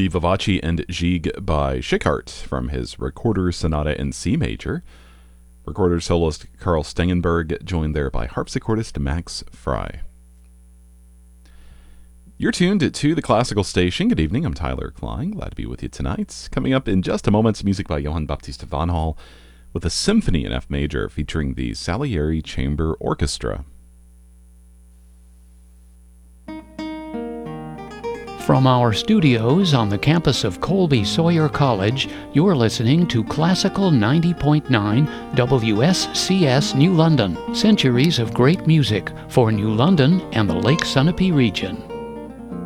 The Vivace and Gigue by Schickhardt from his Recorder Sonata in C major. Recorder soloist Carl Stengenberg, joined there by harpsichordist Max Frei. You're tuned to the Classical Station. Good evening, I'm Tyler Klein. Glad to be with you tonight. Coming up in just a moment, music by Johann Baptista van Hall with a symphony in F major featuring the Salieri Chamber Orchestra. From our studios on the campus of Colby Sawyer College, you're listening to Classical 90.9 WSCS New London. Centuries of great music for New London and the Lake Sunapee region.